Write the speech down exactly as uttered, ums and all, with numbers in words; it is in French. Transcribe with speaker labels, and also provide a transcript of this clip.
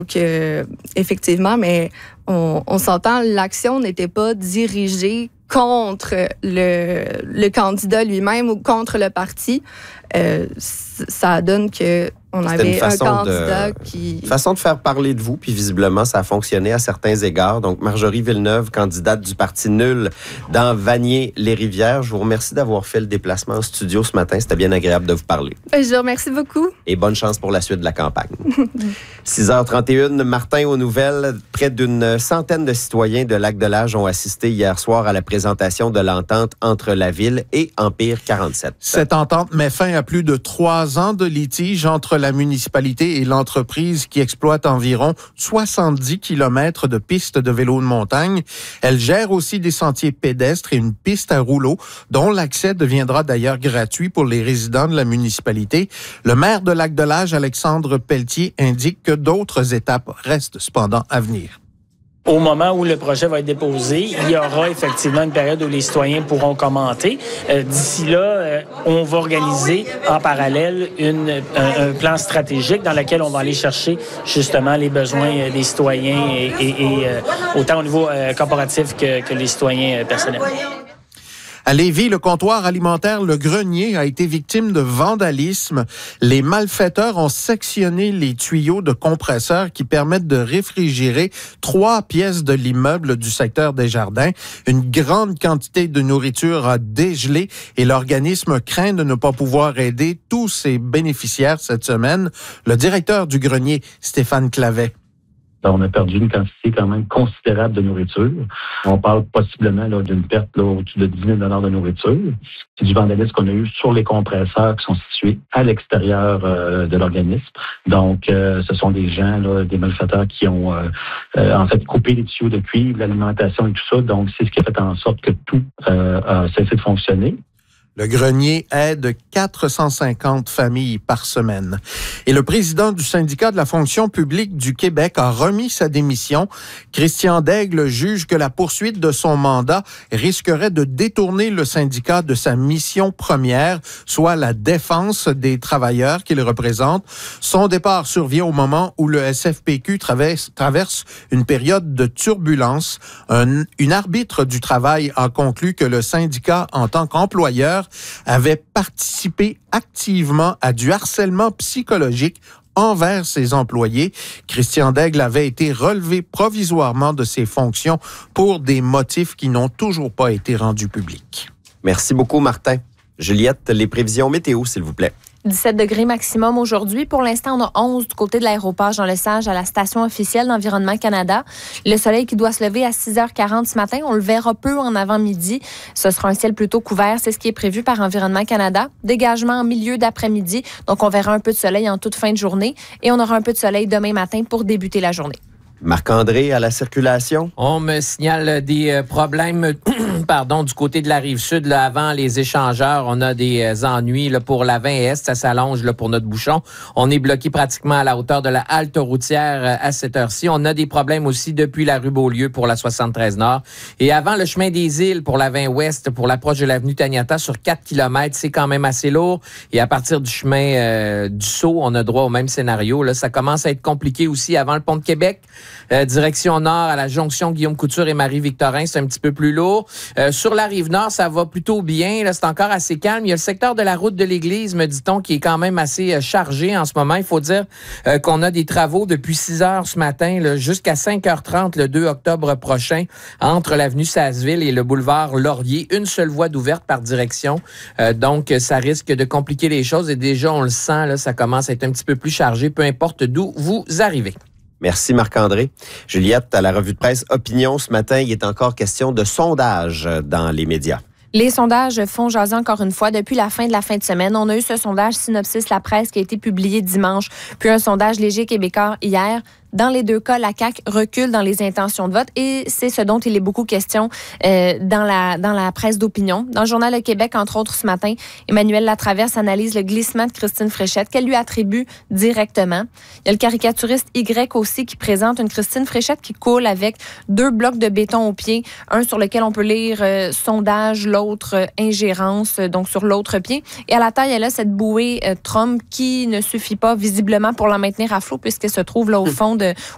Speaker 1: Donc, euh, effectivement, mais on, on s'entend, l'action n'était pas dirigée contre le, le candidat lui-même ou contre le parti. Euh, ça donne que on avait un candidat
Speaker 2: de,
Speaker 1: qui...
Speaker 2: façon de faire parler de vous, puis visiblement, ça a fonctionné à certains égards. Donc, Marjorie Villeneuve, candidate du Parti nul dans Vanier-les-Rivières, je vous remercie d'avoir fait le déplacement en studio ce matin. C'était bien agréable de vous parler.
Speaker 1: Je vous remercie beaucoup.
Speaker 2: Et bonne chance pour la suite de la campagne. six heures trente et une, Martin aux nouvelles. Près d'une centaine de citoyens de Lac-de-L'Âge ont assisté hier soir à la présentation de l'entente entre la Ville et Empire quarante-sept.
Speaker 3: Cette entente met fin à plus de trois ans de litige entre la municipalité et l'entreprise qui exploite environ soixante-dix kilomètres de pistes de vélo de montagne. Elle gère aussi des sentiers pédestres et une piste à rouleaux, dont l'accès deviendra d'ailleurs gratuit pour les résidents de la municipalité. Le maire de Lac-de-L'Âge, Alexandre Pelletier, indique que d'autres étapes restent cependant à venir.
Speaker 4: Au moment où le projet va être déposé, il y aura effectivement une période où les citoyens pourront commenter. Euh, d'ici là, euh, on va organiser en parallèle une, un, un plan stratégique dans lequel on va aller chercher justement les besoins des citoyens et, et, et euh, autant au niveau euh, corporatif que, que les citoyens euh, personnels.
Speaker 3: À Lévis, le comptoir alimentaire Le Grenier a été victime de vandalisme. Les malfaiteurs ont sectionné les tuyaux de compresseurs qui permettent de réfrigérer trois pièces de l'immeuble du secteur des Jardins. Une grande quantité de nourriture a dégelé et l'organisme craint de ne pas pouvoir aider tous ses bénéficiaires cette semaine. Le directeur du Grenier, Stéphane Clavet.
Speaker 5: On a perdu une quantité quand même considérable de nourriture. On parle possiblement là, d'une perte là, au-dessus de dix mille dollars de nourriture. C'est du vandalisme qu'on a eu sur les compresseurs qui sont situés à l'extérieur euh, de l'organisme. Donc, euh, ce sont des gens, là, des malfaiteurs qui ont euh, euh, en fait coupé les tuyaux de cuivre, l'alimentation et tout ça. Donc, c'est ce qui a fait en sorte que tout euh, a cessé de fonctionner.
Speaker 3: Le Grenier aide quatre cent cinquante familles par semaine. Et le président du syndicat de la fonction publique du Québec a remis sa démission. Christian Daigle juge que la poursuite de son mandat risquerait de détourner le syndicat de sa mission première, soit la défense des travailleurs qu'il représente. Son départ survient au moment où le S F P Q traverse, traverse une période de turbulence. Un, une arbitre du travail a conclu que le syndicat, en tant qu'employeur, avait participé activement à du harcèlement psychologique envers ses employés. Christian Daigle avait été relevé provisoirement de ses fonctions pour des motifs qui n'ont toujours pas été rendus publics.
Speaker 2: Merci beaucoup, Martin. Juliette, les prévisions météo, s'il vous plaît.
Speaker 6: dix-sept degrés maximum aujourd'hui. Pour l'instant, on a onze du côté de l'aéroport Jean-Lesage à la station officielle d'Environnement Canada. Le soleil qui doit se lever à six heures quarante ce matin, on le verra peu en avant-midi. Ce sera un ciel plutôt couvert, c'est ce qui est prévu par Environnement Canada. Dégagement en milieu d'après-midi, donc on verra un peu de soleil en toute fin de journée et on aura un peu de soleil demain matin pour débuter la journée.
Speaker 2: Marc-André, à la circulation?
Speaker 7: On me signale des problèmes pardon, du côté de la Rive-Sud. Là, avant les échangeurs, on a des ennuis là, pour la vingt Est. Ça s'allonge là, pour notre bouchon. On est bloqué pratiquement à la hauteur de la halte routière à cette heure-ci. On a des problèmes aussi depuis la rue Beaulieu pour la soixante-treize Nord. Et avant le chemin des Îles pour la vingt Ouest, pour l'approche de l'avenue Taniata sur quatre kilomètres, c'est quand même assez lourd. Et à partir du chemin euh, du Sceau, on a droit au même scénario. Là, ça commence à être compliqué aussi avant le pont de Québec. Euh, direction nord à la jonction Guillaume Couture et Marie-Victorin, c'est un petit peu plus lourd. Euh, sur la rive nord, ça va plutôt bien. Là, c'est encore assez calme. Il y a le secteur de la route de l'Église, me dit-on, qui est quand même assez euh, chargé en ce moment. Il faut dire euh, qu'on a des travaux depuis six heures ce matin là, jusqu'à cinq heures trente le deux octobre prochain entre l'avenue Sasseville et le boulevard Laurier. Une seule voie d'ouverte par direction. Euh, donc, ça risque de compliquer les choses. Et déjà, on le sent, là, ça commence à être un petit peu plus chargé, peu importe d'où vous arrivez.
Speaker 2: Merci Marc-André. Juliette, à la revue de presse Opinion ce matin, il est encore question de sondage dans les médias.
Speaker 6: Les sondages font jaser encore une fois depuis la fin de la fin de semaine. On a eu ce sondage Synopsis La Presse qui a été publié dimanche, puis un sondage Léger Québécois hier. Dans les deux cas, la C A Q recule dans les intentions de vote et c'est ce dont il est beaucoup question euh, dans la dans la presse d'opinion. Dans le Journal Le Québec, entre autres, ce matin, Emmanuel Latraverse analyse le glissement de Christine Fréchette qu'elle lui attribue directement. Il y a le caricaturiste Y aussi qui présente une Christine Fréchette qui coule avec deux blocs de béton au pied, un sur lequel on peut lire euh, sondage, l'autre euh, ingérence, euh, donc sur l'autre pied. Et à la taille, elle a cette bouée euh, Trump qui ne suffit pas visiblement pour la maintenir à flot puisqu'elle se trouve là au fond de,